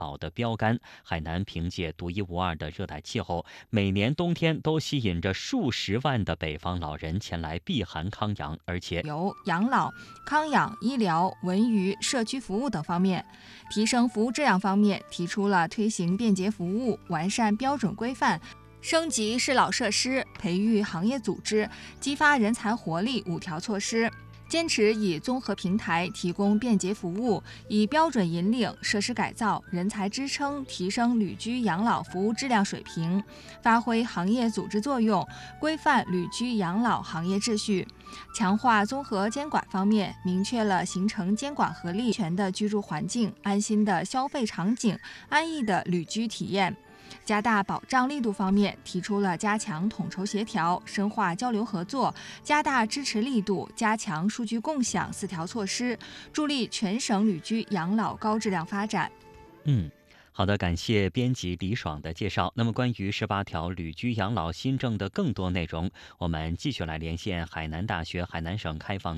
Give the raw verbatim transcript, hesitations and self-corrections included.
老的标杆。海南凭借独一无二的热带气候，每年冬天都吸引着数十万的北方老人前来避寒康养，而且由养老、康养、医疗、文娱、社区服务等方面，提升服务质量方面，提出了推行便捷服务、完善标准规范、升级适老设施、培育行业组织、激发人才活力五条措施。坚持以综合平台提供便捷服务，以标准引领、设施改造、人才支撑提升旅居养老服务质量水平，发挥行业组织作用，规范旅居养老行业秩序。强化综合监管方面，明确了形成监管合力、安全的居住环境、安心的消费场景、安逸的旅居体验。加大保障力度方面，提出了加强统筹协调、深化交流合作、加大支持力度、加强数据共享四条措施，助力全省旅居养老高质量发展。 嗯。好的，感谢编辑李爽的介绍。那么，关于十八条旅居养老新政的更多内容，我们继续来连线海南大学海南省开放